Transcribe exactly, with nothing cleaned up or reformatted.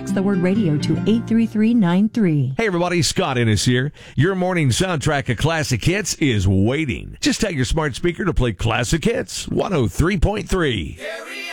text the word radio to eight three three nine three. Hey everybody, Scott Ennis here. Your morning soundtrack of classic hits is waiting. Just tell your smart speaker to play classic hits one oh three point three.